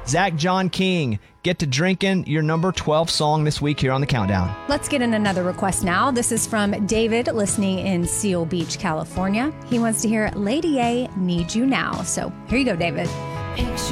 Zach John King, get to drinking your number 12 song this week here on the Countdown. Let's get in another request now. This is from David, listening in Seal Beach, California. He wants to hear Lady A, Need You Now. So here you go, David.